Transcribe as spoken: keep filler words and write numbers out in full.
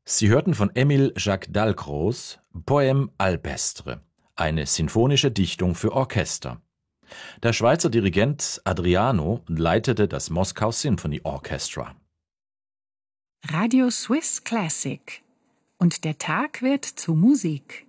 Sie hörten von Émile Jacques Dalcroze Poème alpestre, eine sinfonische Dichtung für Orchester. Der Schweizer Dirigent Adriano leitete das Moskau Symphony Orchestra. Radio Swiss Classic. Und der Tag wird zu Musik.